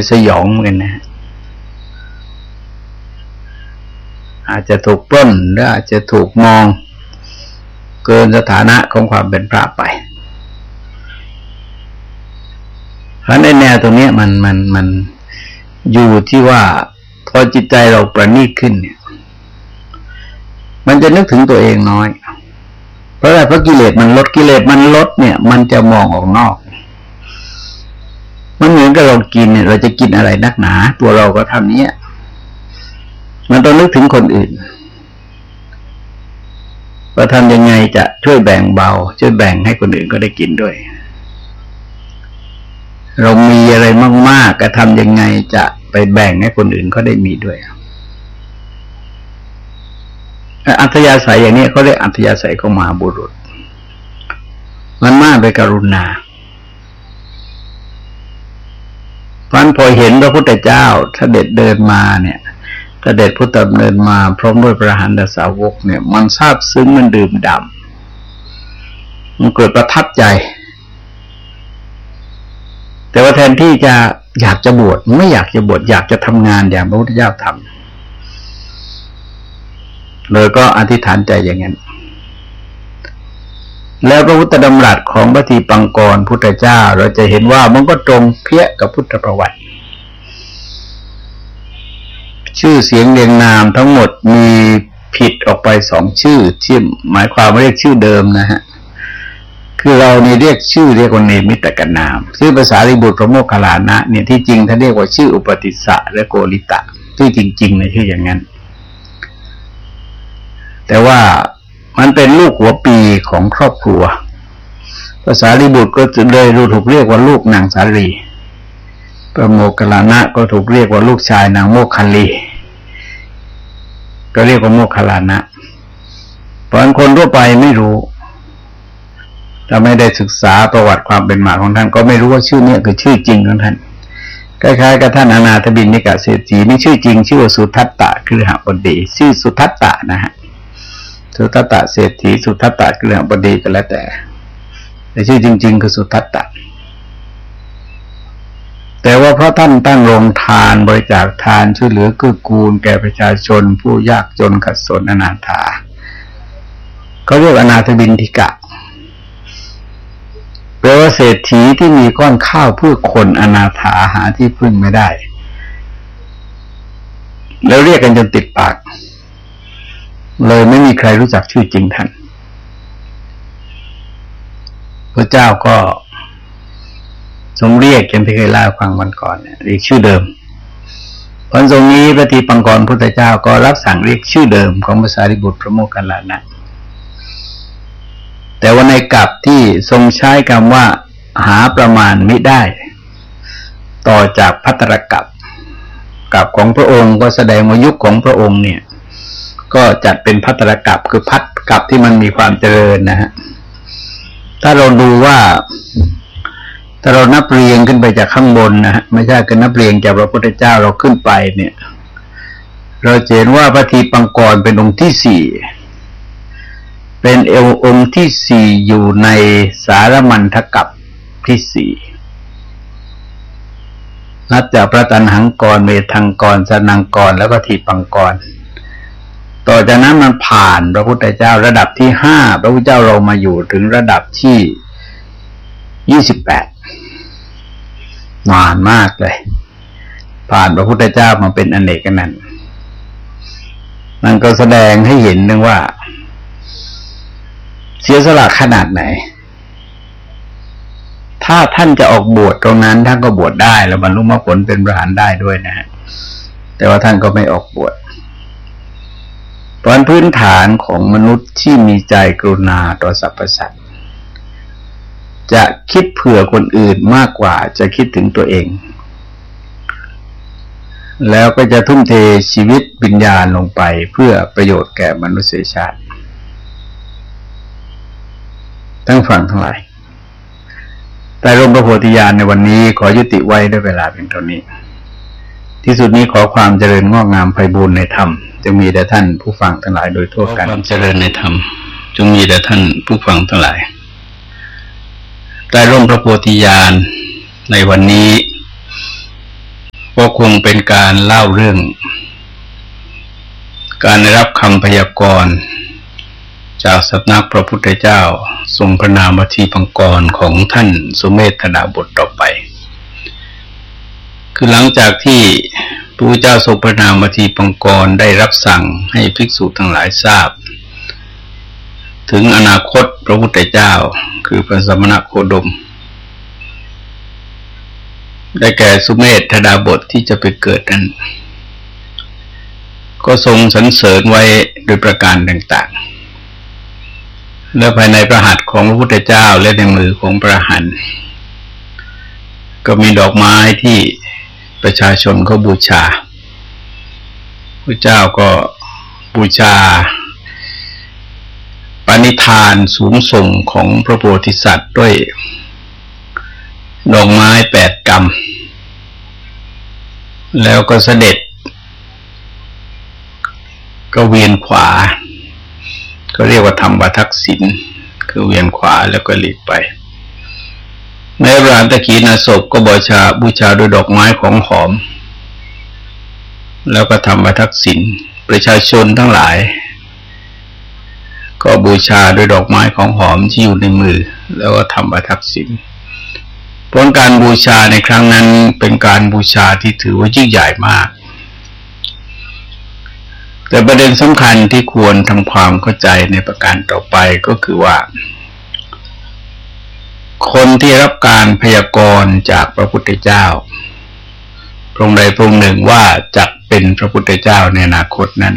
สยองเหมือนกันนะอาจจะถูกปล้นหรืออาจจะถูกมองเกินสถานะของความเป็นพระไปเพราะในแนวตรงนี้มันอยู่ที่ว่าพอจิตใจเราประณีตขึ้นเนี่ยมันจะนึกถึงตัวเองน้อยเพราะอะไรเพราะกิเลสมันลดเนี่ยมันจะมองออกนอกมันเหมือนกับเรากินเนี่ยเราจะกินอะไรนักหนาตัวเราก็ทำนี้มันต้องนึกถึงคนอื่นว่าทำยังไงจะช่วยแบ่งเบาช่วยแบ่งให้คนอื่นก็ได้กินด้วยเรามีอะไรมากๆก็ทำยังไงจะไปแบ่งให้คนอื่นก็ได้มีด้วยอัธยาศัยอย่างนี้เขาเรียกอัธยาศัยของมหาบุรุษมันมากไปกรุณาเพราะฉะนั้นพอเห็นพระพุทธเจ้าเสด็จเดินมาเนี่ยเสด็จพุทธเดินมาพร้อมด้วยพระอรหันตสาวกเนี่ยมันซาบซึ้งมันดื่มด่ำมันเกิดประทับใจแต่ว่าแทนที่จะอยากจะบวชไม่อยากจะบวชอยากจะทำงานอย่างพระพุทธเจ้าทำเลยก็อธิษฐานใจอย่างนั้นแล้วพระพุทธดำรัสของพระทีปังกรพุทธเจ้าเราจะเห็นว่ามันก็ตรงเพี้ยกับพุทธประวัติชื่อเสียงเรียงนามทั้งหมดมีผิดออกไป2ชื่อที่หมายความว่าเรียกชื่อเดิมนะฮะคือเรานี่เรียกชื่อเรียกว่าเนมิตกันนามชื่อภาษาลิบุตรพระโมคคัลลานะเนี่ยที่จริงท่านเรียกว่าชื่ออุปติสสะและโกริตะที่จริงๆในชื่ออย่างนั้นแต่ว่ามันเป็นลูกหัวปีของครอบครัวภาษาลิบุตรก็เลยถูกเรียกว่าลูกนางสาลีพระโมคคัลลานะก็ถูกเรียกว่าลูกชายนางโมคคัลลีก็เรียกว่าโมคคัลลานะเพราะคนทั่วไปไม่รู้ถ้าไม่ได้ศึกษาประวัติความเป็นมาของท่านก็ไม่รู้ว่าชื่อนี้คือชื่อจริงของท่านคล้ายๆกับท่านอนาถบิณฑิกเศรษฐีนี่ชื่อจริงชื่อว่าสุทัตตะคือหบดีชื่อสุทัตตะนะฮะสุทัตตะเศรษฐีสุทัตตะคือหบดีก็แล้วแต่ชื่อจริงๆคือสุทัตตะแต่ว่าเพราะท่านตั้งโรงทานบริจาคทานช่วยเหลือเกื้อกูลแก่ประชาชนผู้ยากจนขัดสนอนาถาเขาเรียกอนาถบิณฑิกะแปลว่าเศรษฐีที่มีก้อนข้าวเพื่อคนอนาถาหาที่พึ่งไม่ได้แล้วเรียกกันจนติดปากเลยไม่มีใครรู้จักชื่อจริงท่านพระเจ้าก็ทรงเรียกอย่างที่เคยเล่าฟังวันก่อนเนี่ยเรียกชื่อเดิมพอทรงนี้พระทีปังกรพุทธเจ้าก็รับสั่งเรียกชื่อเดิมของภาษาลิบุตรพระโมคคัลลานะแต่ว่าในกลับที่ทรงใช้คำว่าหาประมาณมิได้ต่อจากภัตตรกัปกับของพระองค์ก็แสดงว่ายุคของพระองค์เนี่ยก็จัดเป็นภัตตรกัปคือภัตกัปที่มันมีความเจริญนะฮะถ้าเราดูว่าถ้าเรานับเรียงขึ้นไปจากข้างบนนะฮะไม่ใช่คือนับเรียงจากพระพุทธเจ้าเราขึ้นไปเนี่ยเราเห็นว่าพระทีปังกรเป็นองค์ที่4เป็นองค์ที่4อยู่ในสารมันทกัปที่4นับจากพระตัณหังกรเมธังกรสนังกรแล้วก็ทีปังกรต่อจากนั้นมันผ่านพระพุทธเจ้าระดับที่5พระพุทธเจ้าเรามาอยู่ถึงระดับที่28นานมากเลยผ่านพระพุทธเจ้ามาเป็นอเนกนันท์มันก็แสดงให้เห็นถึงว่าเสียสละขนาดไหนถ้าท่านจะออกบวชตรงนั้นท่านก็บวชได้แล้วบรรลุมรรคผลเป็นพระอรหันต์ได้ด้วยนะฮะแต่ว่าท่านก็ไม่ออกบวชเพราะพื้นฐานของมนุษย์ที่มีใจกรุณาต่อสรรพสัตว์จะคิดเผื่อคนอื่นมากกว่าจะคิดถึงตัวเองแล้วก็จะทุ่มเทชีวิตวิญญาณลงไปเพื่อประโยชน์แก่มนุษยชาติทั้งฝั่งทั้งหลายแต่ร่มพระโพธิญาณในวันนี้ขอยุติไว้ด้วยเวลาเพียงเท่านี้ที่สุดนี้ขอความเจริญงอกงามไพบูรย์ในธรรมจงมีแด่ท่านผู้ฟังทั้งหลายโดยทั่วกันความเจริญในธรรมจงมีแด่ท่านผู้ฟังทั้งหลายใต้ร่มพระโพธิญาณในวันนี้ก็คงเป็นการเล่าเรื่องการได้รับคำพยากรณ์จากสำนักพระพุทธเจ้าทรงพระนามว่าทีปังกรของท่านสุเมธดาบทต่อไปคือหลังจากที่พระพุทธเจ้าทรงพระนามว่าทีปังกรได้รับสั่งให้ภิกษุทั้งหลายทราบถึงอนาคตพระพุทธเจ้าคือพระสมณโคดมได้แก่สุเมธดาบทที่จะไปเกิดนั้นก็ทรงสรรเสริญไว้โดยประการต่างๆและภายในพระหัตถ์ของพระพุทธเจ้าและในมือของพระหันก็มีดอกไม้ที่ประชาชนเขาบูชาพระเจ้าก็บูชาปณิธานสูงส่งของพระโพธิสัตว์ด้วยดอกไม้8 กำแล้วก็เสด็จก็เวียนขวาก็เรียกว่าธรรมทักษิณคือเวียนขวาแล้วก็หลีกไปในพระหัตถกีณาสพก็บูชาด้วยดอกไม้ของหอมแล้วก็ธรรมทักษิณประชาชนทั้งหลายก็บูชาด้วยดอกไม้ของหอมที่อยู่ในมือแล้วก็ธรรมทักษิณผลการบูชาในครั้งนั้นเป็นการบูชาที่ถือว่ายิ่งใหญ่มากแต่ประเด็นสำคัญที่ควรทำความเข้าใจในประการต่อไปก็คือว่าคนที่รับการพยากรณ์จากพระพุทธเจ้าพระองค์ใดพระองค์หนึ่งว่าจะเป็นพระพุทธเจ้าในอนาคตนั้น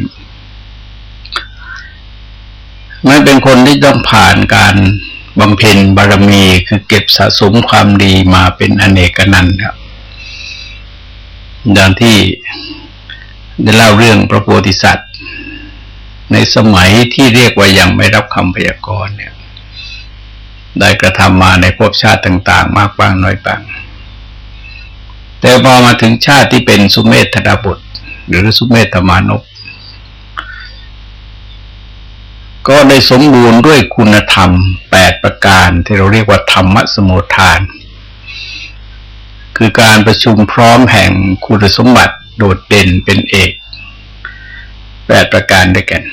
มันเป็นคนที่ต้องผ่านการบำเพ็ญบารมีคือเก็บสะสมความดีมาเป็นอเนกนันท์ครับอย่างที่ได้เล่าเรื่องพระโพธิสัตว์ในสมัยที่เรียกว่ายังไม่รับคำพยากรณ์เนี่ยได้กระทำมาในภพชาติต่างๆมากบ้างน้อยบ้างแต่พอมาถึงชาติที่เป็นสุเมธดาบทหรือสุเมธมานพก็ได้สมบูรณ์ด้วยคุณธรรม8 ประการที่เราเรียกว่าธรรมสมุฏฐานคือการประชุมพร้อมแห่งคุณสมบัติโดดเด่นเป็นเอก8 ประการด้วยกัน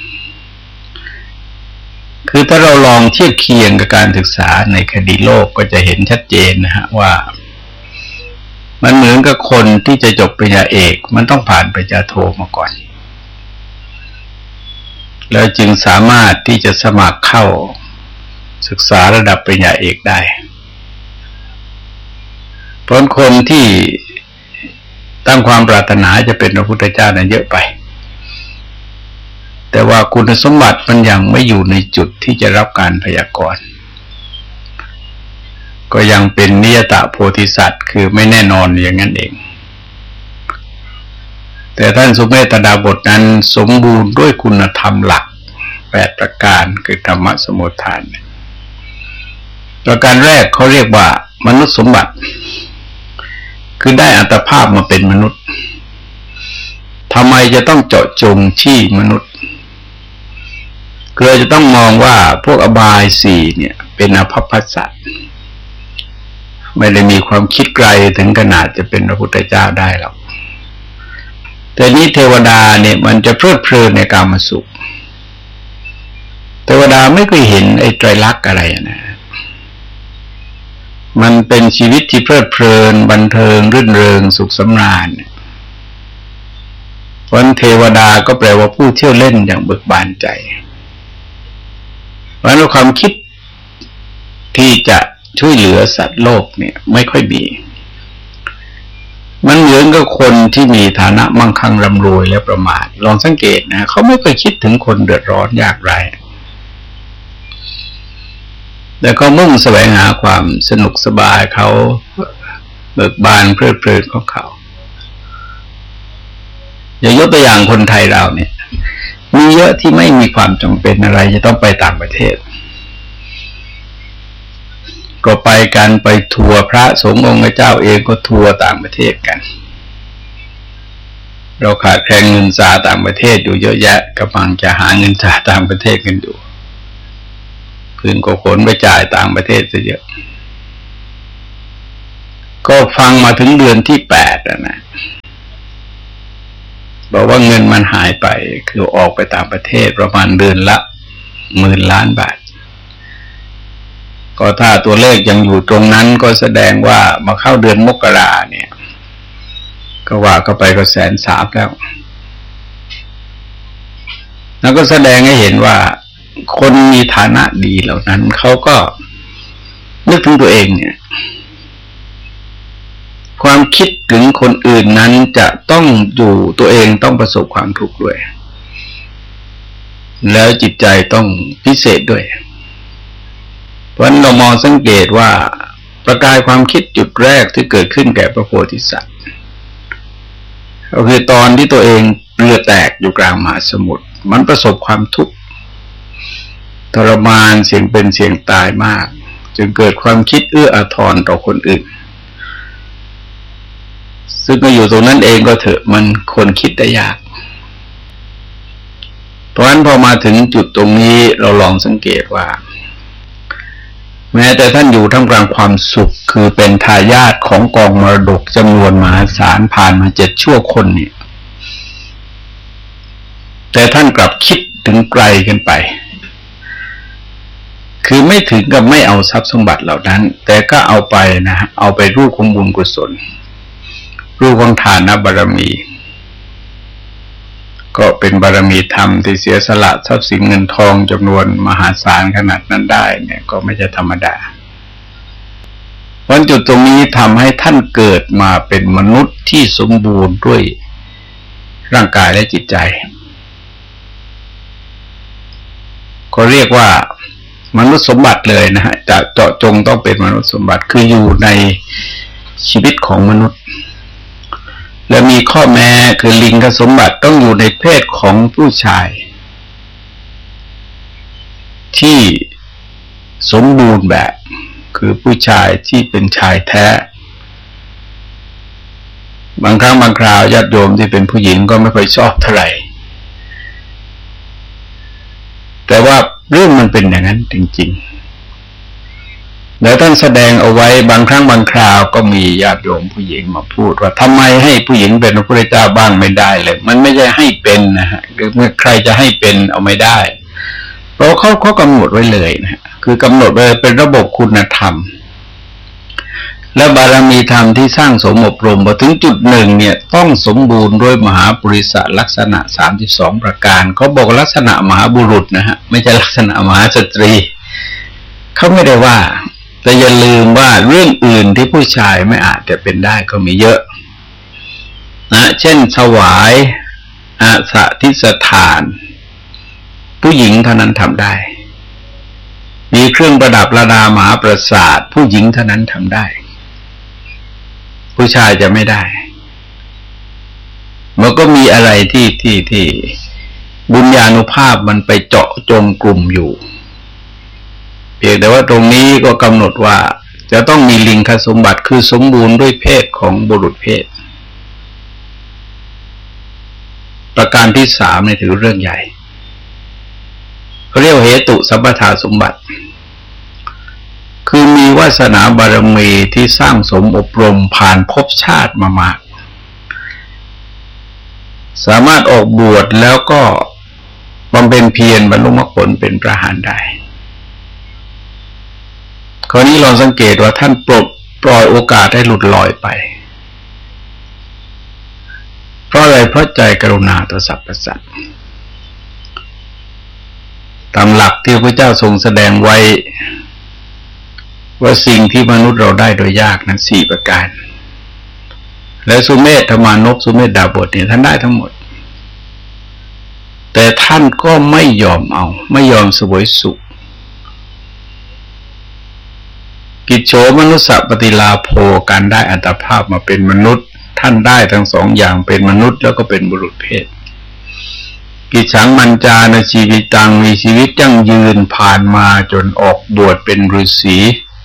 คือถ้าเราลองเทียบเคียงกับการศึกษาในคดีโลกก็จะเห็นชัดเจนนะฮะว่ามันเหมือนกับคนที่จะจบปริญญาเอกมันต้องผ่านปริญญาโทมาก่อนแล้วจึงสามารถที่จะสมัครเข้าศึกษาระดับปริญญาเอกได้เพราะคนที่ตั้งความปรารถนาจะเป็นพระพุทธเจ้านั้นเยอะไปแต่ว่าคุณสมบัติมันยังไม่อยู่ในจุดที่จะรับการพยากรณ์ก็ยังเป็นนิยตโพธิสัตว์คือไม่แน่นอนอย่างนั้นเองแต่ท่านสุเมธดาบทนั้นสมบูรณ์ด้วยคุณธรรมหลัก8 ประการคือธรรมสมุฏฐานประการแรกเขาเรียกว่ามนุษย์สมบัติคือได้อัตภาพมาเป็นมนุษย์ทำไมจะต้องเจาะจงที่มนุษย์คือจะต้องมองว่าพวกอบาย4เนี่ยเป็นอภัพพสัตว์ไม่ได้มีความคิดไกลถึงขนาดจะเป็นพระพุทธเจ้าได้หรอกแต่นี้เทวดาเนี่ยมันจะเพลิดเพลินในกามสุขเทวดาไม่เคยเห็นไอ้ไตรลักษณ์อะไรนะมันเป็นชีวิตที่เพลิดเพลินบันเทิงรื่นเริงสุขสำราญเพราะเทวดาก็แปลว่าผู้เที่ยวเล่นอย่างเบิกบานใจเพราะฉะนั้นความคิดที่จะช่วยเหลือสัตว์โลกเนี่ยไม่ค่อยมีมันเหมือนกับคนที่มีฐานะมั่งคั่งร่ำรวยและประมาทลองสังเกตนะเขาไม่เคยคิดถึงคนเดือดร้อนยากไร้แต่ก็มุ่งแสวงหาความสนุกสบายเขาเบิกบานเพลิดเพลินของเขาอย่างยกตัวอย่างคนไทยเราเนี่ยมีเยอะที่ไม่มีความจำเป็นอะไรจะต้องไปต่างประเทศก็ไปกันไปทัวร์พระสงฆ์องค์เจ้าเองก็ทัวร์ต่างประเทศกันเราขาดแคลนเงินสาต่างประเทศอยู่เยอะแยะกำลังจะหาเงินสาต่างประเทศกันอยู่คืนก็ขนไปจ่ายต่างประเทศซะเยอะ ก็ฟังมาถึงเดือนที่8นะบอกว่าเงินมันหายไปคือออกไปต่างประเทศประมาณเดือนละ10,000,000,000 บาทก็ถ้าตัวเลขยังอยู่ตรงนั้นก็แสดงว่ามาเข้าเดือนมกราเนี่ยก็ว่าก็ไปก็130,000แล้วก็แสดงให้เห็นว่าคนมีฐานะดีเหล่านั้นเขาก็นึกถึงตัวเองเนี่ยความคิดถึงคนอื่นนั้นจะต้องอยู่ตัวเองต้องประสบความทุกข์ด้วยแล้วจิตใจต้องพิเศษด้วยเพราะเรามองสังเกตว่าประกายความคิดจุดแรกที่เกิดขึ้นแก่พระโพธิสัตว์ก็คือตอนที่ตัวเองเรือแตกอยู่กลางมหาสมุทรมันประสบความทุกข์ทรมานเสี่ยงเป็นเสี่ยงตายมากจึงเกิดความคิดเอื้ออาทรต่อคนอื่นซึ่งก็อยู่ตรงนั้นเองก็เถอะมันคนคิดได้ยากเพราะฉะนั้นพอมาถึงจุดตรงนี้เราลองสังเกตว่าแม้แต่ท่านอยู่ท่ามกลางความสุขคือเป็นทายาทของกองมรดกจำนวนมหาศาลผ่านมา7 ชั่วคนเนี่ยแต่ท่านกลับคิดถึงไกลกันไปคือไม่ถึงกับไม่เอาทรัพย์สมบัติเหล่านั้นแต่ก็เอาไปนะเอาไปรูปของบุญกุศลรูปของทานบารมีก็เป็นบารมีธรรมที่เสียสละทรัพย์สินเงินทองจำนวนมหาศาลขนาดนั้นได้เนี่ยก็ไม่ใช่ธรรมดาวันจุดตรงนี้ทำให้ท่านเกิดมาเป็นมนุษย์ที่สมบูรณ์ด้วยร่างกายและจิตใจก็เรียกว่ามนุษย์สมบัติเลยนะฮะจะเจาะจงต้องเป็นมนุษย์สมบัติคืออยู่ในชีวิตของมนุษย์และมีข้อแม้คือลิงกสมบัติต้องอยู่ในเพศของผู้ชายที่สมบูรณ์แบบคือผู้ชายที่เป็นชายแท้บางครั้งบางคราวญาติโยมที่เป็นผู้หญิงก็ไม่ค่อยชอบเท่าไหร่แต่ว่าเรื่องมันเป็นอย่างนั้นจริงๆแล้วท่านแสดงเอาไว้บางครั้งบางคราวก็มีญาติโยมผู้หญิงมาพูดว่าทำไมให้ผู้หญิงเป็นพระพุทธเจ้าบ้างไม่ได้เลยมันไม่ใช่ให้เป็นนะฮะหรือเมื่อใครจะให้เป็นเอาไม่ได้เพราะเขากำหนดไว้เลยนะคือกำหนดไว้เป็นระบบคุณธรรมและบารมีธรรมที่สร้างสมอบรมพอถึงจุดหนึ่งเนี่ยต้องสมบูรณ์ด้วยมหาปุริสลักษณะ32ประการเขาบอกลักษณะมหาบุรุษนะฮะไม่ใช่ลักษณะมหาสตรีเขาไม่ได้ว่าแต่อย่าลืมว่าเรื่องอื่นที่ผู้ชายไม่อาจจะเป็นได้ก็มีเยอะนะเช่นถวายอาสาทิสถานผู้หญิงเท่านั้นทำได้มีเครื่องประดับระดามหาปราสาทผู้หญิงเท่านั้นทำได้ผู้ชายจะไม่ได้มันก็มีอะไรที่บุญญาณุภาพมันไปเจาะจงกลุ่มอยู่เพียงแต่ว่าตรงนี้ก็กำหนดว่าจะต้องมีลิงคสมบัติคือสมบูรณ์ด้วยเพศของบุรุษเพศประการที่3เนี่ยถือเรื่องใหญ่เขาเรียกเหตุสัมปทาสมบัติคือมีวาสนาบารมีที่สร้างสมอบรมผ่านภพชาติมามากสามารถออกบวชแล้วก็บำเพ็ญเพียรบรรลุมรรคผลเป็นพระอรหันต์ได้คราวนี้ลองสังเกตว่าท่านปล่อยโอกาสให้หลุดลอยไปเพราะอะไรเพราะใจกรุณาต่อสรรพสัตว์ตามหลักที่พระเจ้าทรงแสดงไว้ว่าสิ่งที่มนุษย์เราได้โดยยากนั้น4ประการและสุเมธธรรมานพสุเมธดาบทเนี่ยท่านได้ทั้งหมดแต่ท่านก็ไม่ยอมเอาไม่ยอมเสวยสุขกิจโฉมนุสสะปฏิลาโภการได้อัตภาพมาเป็นมนุษย์ท่านได้ทั้งสองอย่างเป็นมนุษย์แล้วก็เป็นบุรุษเพศกิจฉังมัญจานชีวิตังมีชีวิตยั่งยืนผ่านมาจนออกบวชเป็นฤาษี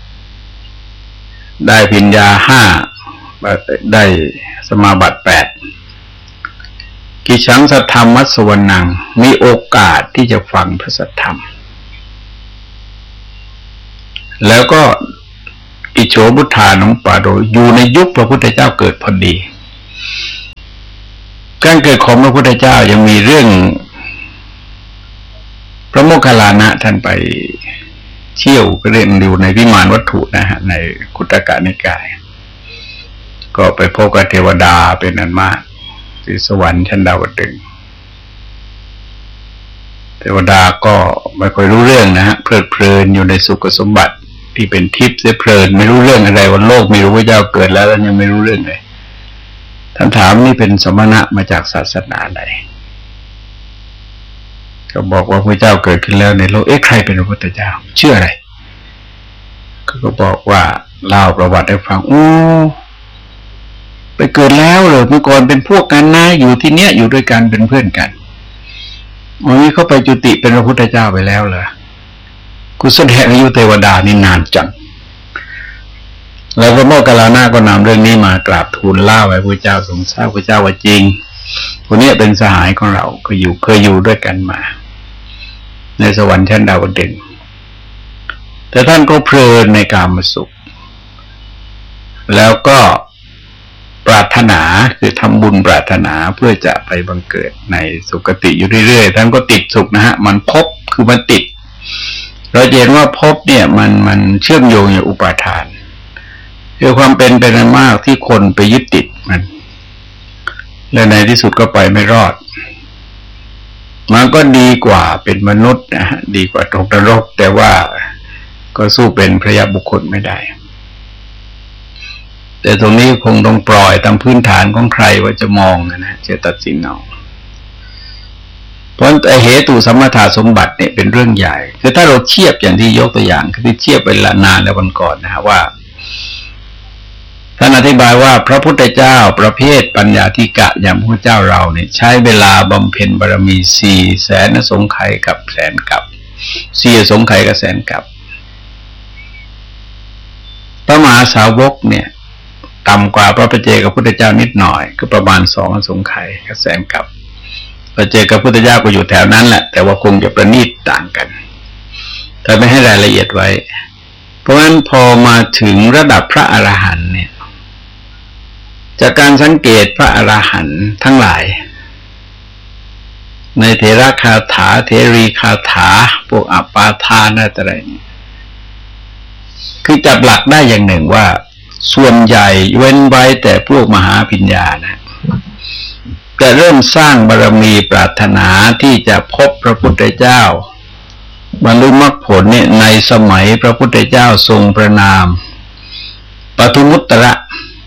ได้ปัญญา5ได้สมาบัติ8กิจฉังสัทธรรมมัสสวนังมีโอกาสที่จะฟังพระสัทธรรมแล้วก็อิโฉพุทธานุปาโดอยู่ในยุคพระพุทธเจ้าเกิดพอดี ก็การเกิดของพระพุทธเจ้ายังมีเรื่องพระโมคคัลลานะท่านไปเที่ยวก็เรียนอยู่ในวิมานวัตถุนะฮะในคุตตกนิกายก็ไปพบกับเทวดาเป็นอันมากที่สวรรค์ชั้นดาวดึงส์เทวดาก็ไม่ค่อยรู้เรื่องนะฮะเพลิดเพลินอยู่ในสุขสมบัติที่เป็นทิพย์เสียเพลินไม่รู้เรื่องอะไรวันโลกไม่รู้ว่าเจ้าเกิดแล้วยังไม่รู้เรื่องเลยท่านถามนี่เป็นสมณะมาจากศาสนาไหนก็บอกว่าพระเจ้าเกิดขึ้นแล้วในโลกใครเป็นพระพุทธเจ้าเชื่ออะไรก็บอกว่าเล่าประวัติให้ฟังไปเกิดแล้วเลยเมื่อก่อนเป็นพวกกันนะอยู่ที่เนี้ยอยู่ด้วยกันเป็นเพื่อนกันวันนี้เขาไปจุติเป็นพระพุทธเจ้าไปแล้วเหรอคุณแสดงอายุเทวดานี่นานจังแล้วพระโมคคัลลานะก็นำเรื่องนี้มากราบทูลเล่าให้พระเจ้าทรงทราบพระเจ้าว่าจริงคนนี้เป็นสหายของเราเคยอยู่ด้วยกันมาในสวรรค์ชั้นดาวดึงส์แต่ท่านก็เพลินในกามสุขแล้วก็ปรารถนาคือทำบุญปรารถนาเพื่อจะไปบังเกิดในสุคติอยู่เรื่อยๆท่านก็ติดสุขนะฮะมันภพคือมันติดเราเห็นว่าภพเนี่ยมันเชื่อมโยงอย่างอุปาทานคือความเป็นมากที่คนไปยึดติดมันและในที่สุดก็ไปไม่รอดมันก็ดีกว่าเป็นมนุษย์นะฮะดีกว่าตกนรกแต่ว่าก็สู้เป็นพระยาบุคคลไม่ได้แต่ตรงนี้คงต้องปล่อยตามพื้นฐานของใครว่าจะมองนะจะตัดสินเอาเพราะเหตุสัมมาทาสมบัติเนี่ยเป็นเรื่องใหญ่คือถ้าเราเทียบอย่างที่ยกตัวอย่างคือที่เทียบไปละนานแล้ววันก่อนนะฮะว่าท่านอธิบายว่าพระพุทธเจ้าประเภทปัญญาธิกะอย่างพระเจ้าเราเนี่ยใช้เวลาบำเพ็ญบารมี400,000 อสงไขยกับแสนกับ4 อสงไขยกับแสนกับพระมหาสาวกเนี่ยต่ำกว่าพระปัจเจกพุทธเจ้านิดหน่อยก็ประมาณ2 อสงไขยกับแสนกับปัจเจกพุทธเจ้าก็อยู่แถวนั้นแหละแต่ว่าคงจะประณีตต่างกันแต่ไม่ให้รายละเอียดไว้เพราะฉะนั้นพอมาถึงระดับพระอรหันต์เนี่ยจากการสังเกตพระอรหันต์ทั้งหลายในเถรคาถาเถรีคาถาพวกอัปปาทานอะไรนี่คือจับหลักได้อย่างหนึ่งว่าส่วนใหญ่เว้นไว้แต่พวกมหาภิญญานะแต่เริ่มสร้างบารมีปรารถนาที่จะพบพระพุทธเจ้าบรรลุมรรคผลเนี่ยในสมัยพระพุทธเจ้าทรงพระนามปทุมุตตระ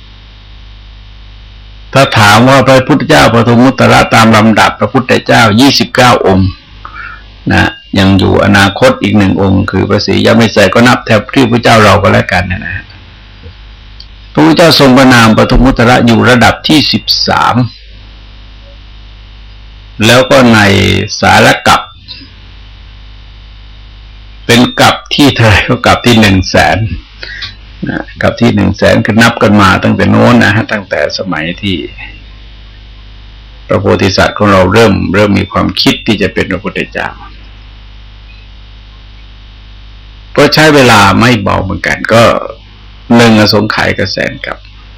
ถ้าถามว่าพระพุทธเจ้าปทุมุตตระตามลำดับพระพุทธเจ้า29 องค์นะยังอยู่อนาคตอีก1 องค์คือพระศรียะเมสสัยก็นับแทบที่พระเจ้าเราก็แล้วกันนะพระพุทธเจ้าทรงพระนามปทุมุตตระอยู่ระดับที่13แล้วก็ในสารกัปเป็นกัปที่เท่าไหร่ก็กัปที่100,000นะกับที่100,000คือนับกันมาตั้งแต่โน้นนะฮะตั้งแต่สมัยที่พระโพธิสัตว์ของเราเริ่มมีความคิดที่จะเป็นพระพุทธเจ้าก็ใช้เวลาไม่เบาเหมือนกันก็1 อสงไขยกับแสนกับ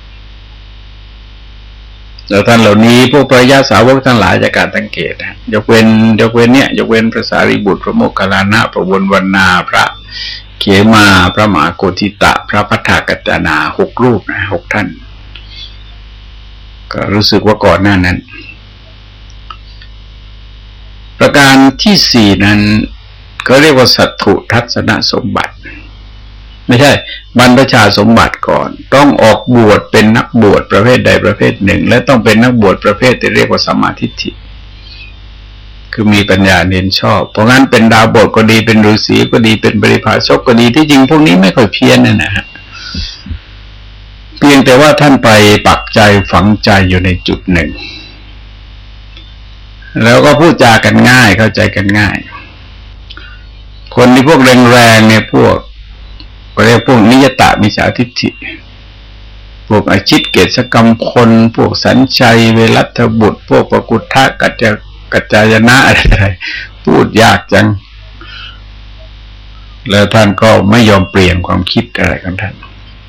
แล้วท่านเหล่านี้พวกพระยาสาวกทั้งหลายจากการสังเกตนะยกเว้นพระสารีบุตรพระโมคคัลลานะพระวรวรรณาพระเขมาพระมหาโกธิตะพระพัทธกัจจนา6 รูปนะ6 ท่านก็รู้สึกว่าก่อนหน้านั้นประการที่4นั้นก็เรียกว่าสัตถุทัศนสมบัติไม่ใช่บรรพชาสมบัติก่อนต้องออกบวชเป็นนักบวชประเภทใดประเภทหนึ่งและต้องเป็นนักบวชประเภทที่เรียกว่าสัมมาทิฏฐิคือมีปัญญาเน้นชอบเพราะงั้นเป็นดาวบทก็ดีเป็นฤาษีก็ดีเป็นบริพาชกก็ดีที่จริงพวกนี้ไม่ค่อยเพี้ยนนะฮะเพียงแต่ว่าท่านไปปักใจฝังใจอยู่ในจุดหนึ่งแล้วก็พูดจากันง่ายเข้าใจกันง่ายคนที่พวกแรงๆเนี่ยพวกเรียกพวกนิยตมิจฉาทิฏฐิพวกอชิตเกศกรรมพลพวกสัญชัยเวรัตบุตรพวกปกุฏทะกัจจายนะอะไรพูดยากจังแล้วท่านก็ไม่ยอมเปลี่ยนความคิดอะไรของท่าน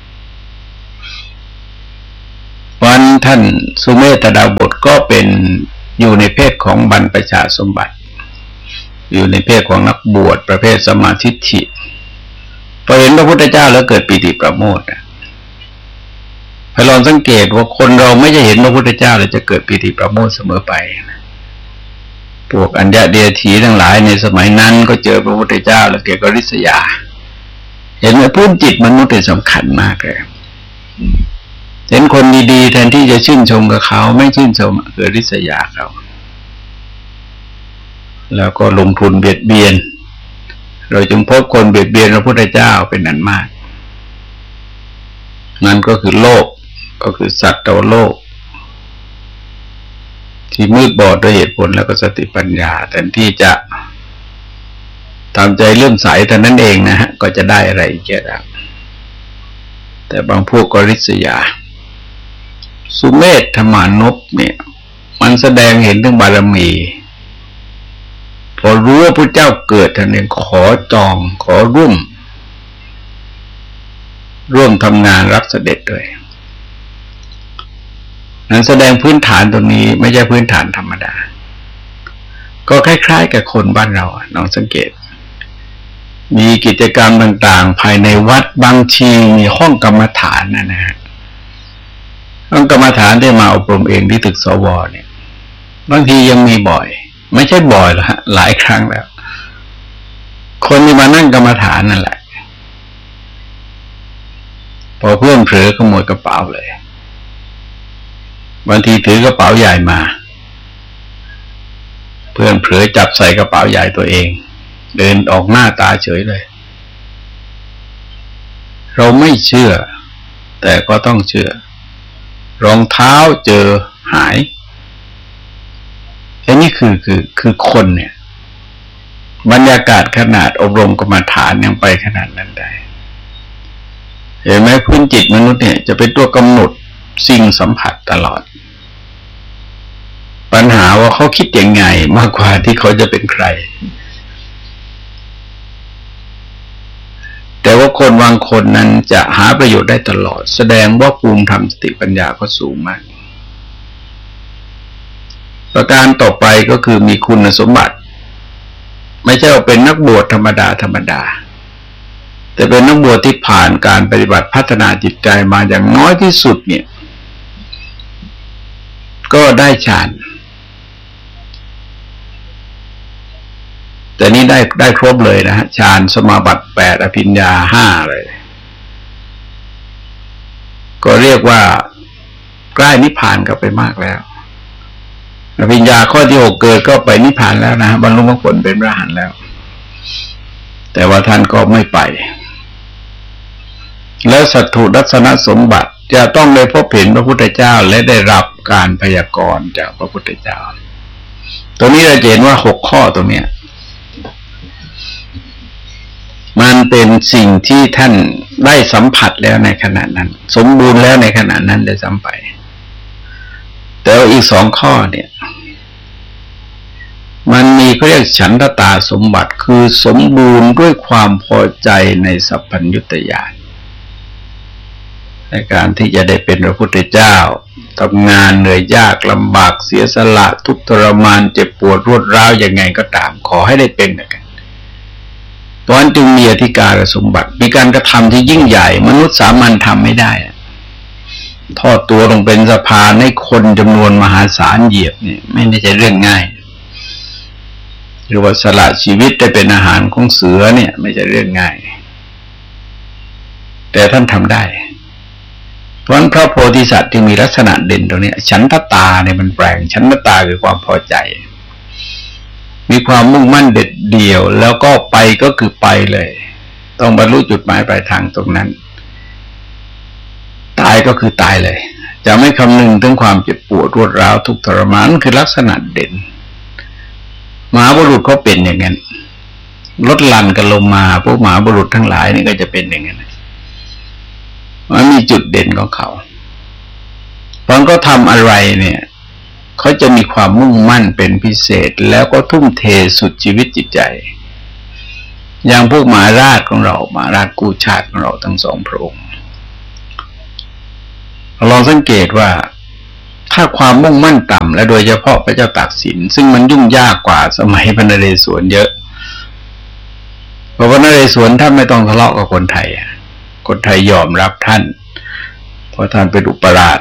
วันท่านสุเมธดาบทก็เป็นอยู่ในเพศของบรรพชาสมบัติอยู่ในเพศของนักบวชประเภทสมาธิฐิพอเห็นพระพุทธเจ้าแล้วเกิดปีติประโมทย์ให้ลองสังเกตว่าคนเราไม่จะเห็นพระพุทธเจ้าแล้วจะเกิดปีติประโมทย์เสมอไปพวกอัญญะเดียถีทั้งหลายในสมัยนั้นก็เจอพระพุทธเจ้าแล้วเกิดริษยาเห็นว่าพื้นจิตมนุษย์เป็นสำคัญมากเลยเห็นคนดีๆแทนที่จะชื่นชมกับเขาไม่ชื่นชมเกิดริษยาเขาแล้วก็ลงทุนเบียดเบียนเราจึงพบคนเบียดเบียนพระพุทธเจ้าเป็นอันมากนั่นก็คือโลกก็คือสัตว์โลกที่มืดบอดด้วยเหตุผลแล้วก็สติปัญญาแทนที่จะทำใจเลื่อมใสแต่นั้นเองนะฮะก็จะได้อะไรเยอะแต่บางพวกก็ริษยาสุเมธธรรมานพเนี่ยมันแสดงเห็นถึงบารมีพอรู้ว่าพระเจ้าเกิดท่านเองขอจองขอร่วมทำงานรับเสด็จด้วยนั้นแสดงพื้นฐานตรงนี้ไม่ใช่พื้นฐานธรรมดาก็คล้ายๆกับคนบ้านเราลองสังเกตมีกิจกรรมต่างๆภายในวัดบางทีมีห้องกรรมฐานนะฮะห้องกรรมฐานที่มาอบรมเองที่ตึกสว.เนี่ยบางทียังมีบ่อยไม่ใช่บ่อยหรอกฮะหลายครั้งแล้วคนที่มานั่งกรรมฐานนั่นแหละพอเพื่อนเผลอขโมยกระเป๋าเลยบางทีถือกระเป๋าใหญ่มาเพื่อนเผลอจับใส่กระเป๋าใหญ่ตัวเองเดินออกหน้าตาเฉยเลยเราไม่เชื่อแต่ก็ต้องเชื่อรองเท้าเจอหายอันนี้คือคนเนี่ยบรรยากาศขนาดอบรมกรรมฐานยังไปขนาดนั้นได้เห็นไหมพื้นจิตมนุษย์เนี่ยจะเป็นตัวกำหนดสิ่งสัมผัสตลอดปัญหาว่าเขาคิดยังไงมากกว่าที่เขาจะเป็นใครแต่ว่าคนบางคนนั้นจะหาประโยชน์ได้ตลอดแสดงว่าภูมิธรรมสติปัญญาก็สูงมากประการต่อไปก็คือมีคุณสมบัติไม่ใช่ว่าเป็นนักบวชธรรมดาแต่เป็นนักบวชที่ผ่านการปฏิบัติพัฒนาจิตใจมาอย่างน้อยที่สุดเนี่ยก็ได้ฌานแต่นี้ได้ครบเลยนะฮะฌานสมาบัติ8อภิญญา5เลยก็เรียกว่าใกล้นิพพานก็ไปมากแล้วอภิญญาข้อที่6เกิดก็ไปนิพพานแล้วนะบรรลุมรรคผลเป็นพระอรหันต์แล้วแต่ว่าท่านก็ไม่ไปแล้วสัตถุลักษณะสมบัติจะต้องได้พบเห็นพระพุทธเจ้าและได้รับการพยากรณ์จากพระพุทธเจ้าตัวนี้เราเห็นว่า6ข้อตรงเนี้ยมันเป็นสิ่งที่ท่านได้สัมผัสแล้วในขณะนั้นสมบูรณ์แล้วในขณะนั้นได้สัมไปแต่ว่าอีก2ข้อเนี่ยมันมีเขาเรียกฉันทตาสมบัติคือสมบูรณ์ด้วยความพอใจในสัพพัญญุตญาณในการที่จะได้เป็นพระพุทธเจ้าทำงานเหนื่อยยากลำบากเสียสละทุกข์ทรมานเจ็บปวดรวดร้าวยังไงก็ตามขอให้ได้เป็นกันตอนจึงมีอธิการสมบัติมีการกระทำที่ยิ่งใหญ่มนุษย์สามัญทำไม่ได้ทอดตัวลงเป็นสะพานให้คนจำนวนมหาศาลเหยียบนี่ไม่ได้ใช่เรื่องง่ายหรือว่าสละชีวิตได้เป็นอาหารของเสือเนี่ยไม่ใช่เรื่องง่ายแต่ท่านทำได้เพราะฉะนั้นพระโพธิสัตว์ที่มีลักษณะเด่นตรงนี้ฉันทตาเนี่ยมันแปลงฉันทตาคือความพอใจมีความมุ่งมั่นเด็ดเดี่ยวแล้วก็ไปก็คือไปเลยต้องบรรลุจุดหมายปลายทางตรงนั้นตายก็คือตายเลยจะไม่คำนึงถึงความเจ็บปวดรวดร้าวทุกข์ทรมานคือลักษณะเด่นมหาบุรุษเขาเป็นอย่างนั้นลดหลั่นกันลงมาพวกมหาบุรุษทั้งหลายนี่ก็จะเป็นอย่างนั้นมันมีจุดเด่นของเขาตอนก็ทำอะไรเนี่ยเขาจะมีความมุ่งมั่นเป็นพิเศษแล้วก็ทุ่มเทสุดชีวิตจิตใจอย่างพวกมหาราชของเรามหาราชกู้ชาติของเราทั้ง2พระองค์ลองสังเกตว่าถ้าความมุ่งมั่นต่ำและโดยเฉพาะพระเจ้าตากสินซึ่งมันยุ่งยากกว่าสมัยพระนเรศวรเยอะเพราะพระนเรศวรท่านไม่ต้องทะเลาะกับคนไทยคนไทยยอมรับท่านเพราะท่านเป็นอุปราช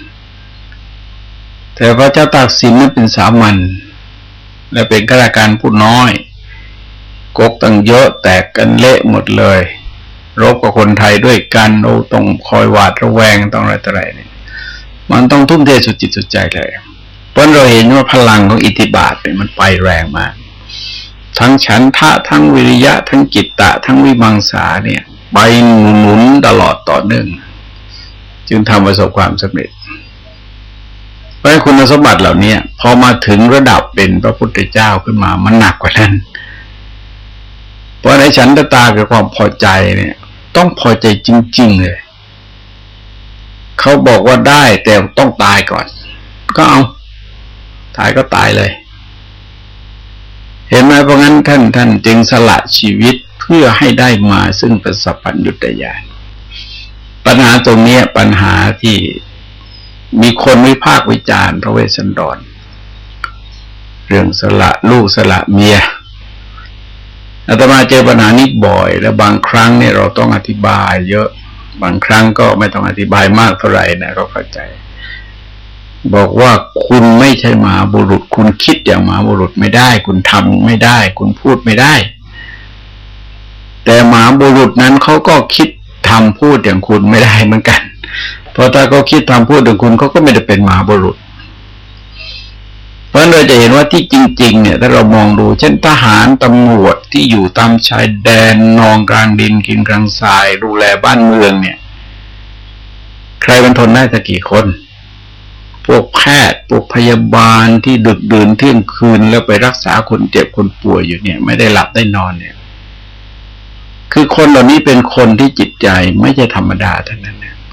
แต่พระเจ้าตากสินนั้นเป็นสามัญและเป็นข้าราชการผู้น้อยกกตั้งเยอะแตกกันเละหมดเลยรบกับคนไทยด้วยกันโอ้ต้องคอยหวาดระแวงต้องอะไรต่ออะไรเนี่ยมันต้องทุ่มเทสุดจิตสุดใจเลยเพราะเราเห็นว่าพลังของอิทธิบาทเนี่ยมันไปแรงมากทั้งฉันทะทั้งวิริยะทั้งจิตตะทั้งวิมังสาเนี่ยไปหนุนตลอดต่อเนื่องจึงทำประสบความสำเร็จเพราะคุณสมบัติเหล่านี้พอมาถึงระดับเป็นพระพุทธเจ้าขึ้นมามันหนักกว่านั้นเพราะในฉันทะตากับความพอใจเนี่ยต้องพอใจจริงๆเลยเขาบอกว่าได้แต่ต้องตายก่อนก็เอาตายก็ตายเลยเห็นไหมเพราะงั้นท่านจึงสละชีวิตเพื่อให้ได้มาซึ่งเป็นสัพพัญญุตญาณปัญหาตรงนี้ปัญหาที่มีคนวิพากษ์วิจารณ์พระเวสสันดรเรื่องสละลูกสละเมียอาตมาเจอปัญหานี้บ่อยและบางครั้งเนี่ยเราต้องอธิบายเยอะบางครั้งก็ไม่ต้องอธิบายมากเท่าไหร่นะก็เข้าใจบอกว่าคุณไม่ใช่มหาบุรุษคุณคิดอย่างมหาบุรุษไม่ได้คุณทำไม่ได้คุณพูดไม่ได้แต่มหาบุรุษนั้นเขาก็คิดทำพูดอย่างคุณไม่ได้เหมือนกันเพราะถ้าเขาคิดทำพูดอย่างคุณเขาก็ไม่ได้เป็นมหาบุรุษเพราะเราจะเห็นว่าที่จริงๆเนี่ยถ้าเรามองดูเช่นทหารตำรวจที่อยู่ตามชายแดนนองกลางดินกินกลางทรายดูแลบ้านเมืองเนี่ยใครมันทนได้สักกี่คนพวกแพทย์พวกพยาบาลที่ดึกดื่นเที่ยงคืนแล้วไปรักษาคนเจ็บคนป่วยอยู่เนี่ยไม่ได้หลับได้นอนเนี่ยคือคนเหล่านี้เป็นคนที่จิตใจไม่ใช่ธรรมดาทั้งนั้นนะ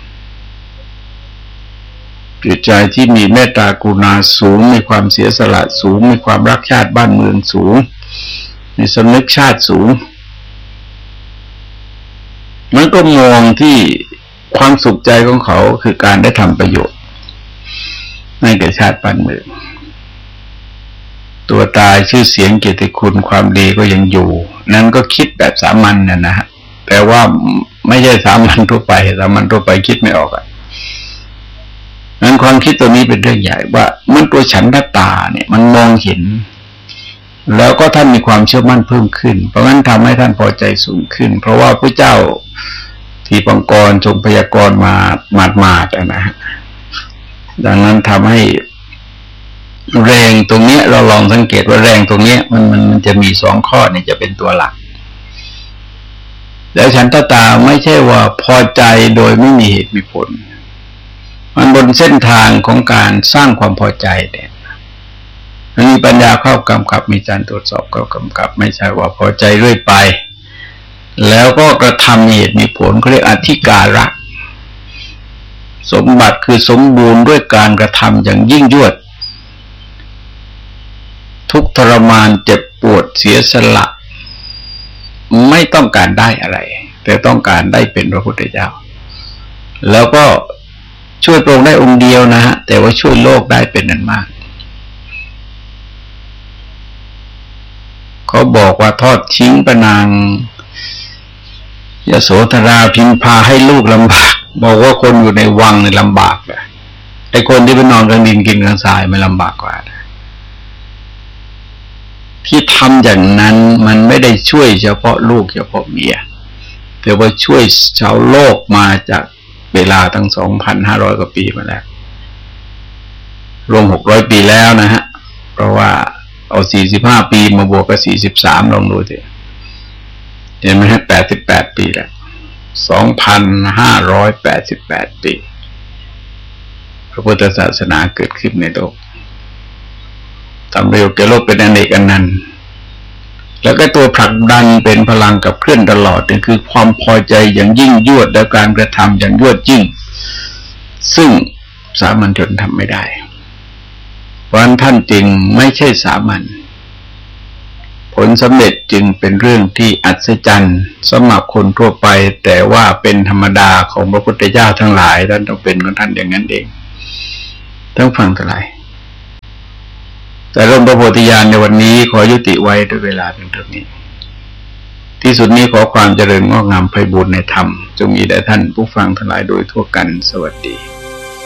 จิตใจที่มีเมตตากรุณาสูงมีความเสียสละสูงมีความรักชาติบ้านเมืองสูงมีสำนึกชาติสูงมันก็มองที่ความสุขใจของเขาคือการได้ทำประโยชน์ให้แก่ชาติบ้านเมืองตัวตายชื่อเสียงเกียรติคุณความดีก็ยังอยู่นั้นก็คิดแบบสามัญนะฮะแต่ว่าไม่ใช่สามัญทั่วไปสามัญทั่วไปคิดไม่ออกนั้นความคิดตัวนี้เป็นเรื่องใหญ่ว่ามันตัวฉันทะตาเนี่ยมันมองเห็นแล้วก็ท่านมีความเชื่อมั่นเพิ่มขึ้นเพราะงั้นทำให้ท่านพอใจสูงขึ้นเพราะว่าพระเจ้าที่ปังกรทรงพยากรณ์มาหมาดๆนะฮะดังนั้นทำให้แรงตรงนี้เราลองสังเกตว่าแรงตรงนี้มันจะมีสองข้อเนี่ยจะเป็นตัวหลักแล้วฉันทะตาไม่ใช่ว่าพอใจโดยไม่มีเหตุมีผลมันบนเส้นทางของการสร้างความพอใจเนี่ยมันมีปัญญาเข้ากำกับมีการตรวจสอบเข้ากำกับไม่ใช่ว่าพอใจเรื่อยไปแล้วก็กระทำเหตุมีผลเขาเรียกอธิการะสมบัติคือสมบูรณ์ด้วยการกระทำอย่างยิ่งยวดทุกทรมานเจ็บปวดเสียสละไม่ต้องการได้อะไรแต่ต้องการได้เป็นพระพุทธเจ้าแล้วก็ช่วยพระองค์ได้องค์เดียวนะฮะแต่ว่าช่วยโลกได้เป็นนั้นมากเขาบอกว่าทอดทิ้งพระนางยโสธราพิมพาให้ลูกลำบากบอกว่าคนอยู่ในวังในลำบากเลยไอ้คนที่ไปนอนกลางดินกินกลางทรายไม่ลำบากกว่าที่ทำอย่างนั้นมันไม่ได้ช่วยเฉพาะลูกเฉพาะเมียแต่ว่าช่วยชาวโลกมาจากเวลาตั้ง 2,500 กว่าปีมาแล้วรวม600 ปีแล้วนะฮะเพราะว่าเอา45 ปีมาบวกกับ43ลองดูสิเห็นไหมฮะ88 ปีแล้ว2,588 ปีพระพุทธศาสนาเกิดขึ้นในโลกทำประโยชน์แก่โลกเป็นอเนกอนันต์แล้วก็ตัวผลักดันเป็นพลังกับเคลื่อนตลอดนี่คือความพอใจอย่างยิ่งยวดและการกระทำอย่างยวดยิ่งซึ่งสามัญชนทำไม่ได้เพราะฉะนั้นท่านจึงไม่ใช่สามัญผลสำเร็จจึงเป็นเรื่องที่อัศจรรย์สำหรับคนทั่วไปแต่ว่าเป็นธรรมดาของพระพุทธเจ้าทั้งหลายท่านต้องเป็นของท่านอย่างนั้นเองทั้งฟังทั้งหลายแต่ร่มพระโพธิญาณในวันนี้ขอยุติไว้ด้วยเวลาเพียงเท่านี้ที่สุดนี้ขอความเจริญงอกงามไพบูลย์ในธรรมจงมีแด่ท่านผู้ฟังทั้งหลายโดยทั่วกันสวัสดี